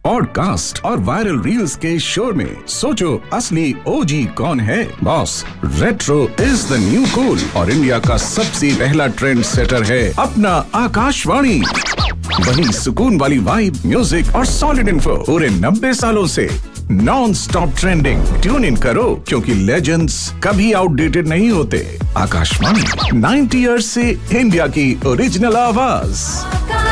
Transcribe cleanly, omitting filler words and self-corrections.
Podcast और viral reels के शोर में सोचो असली ओजी कौन है। Boss, retro is the new cool और इंडिया का सबसे पहला ट्रेंड सेटर है अपना आकाशवाणी। वही सुकून वाली वाइब, म्यूजिक और सॉलिड इन्फो पूरे 90 सालों से non stop trending. Tune in करो क्योंकि लेजेंड्स कभी आउटडेटेड नहीं होते। आकाशवाणी 90 इयर्स से इंडिया की ओरिजिनल आवाज।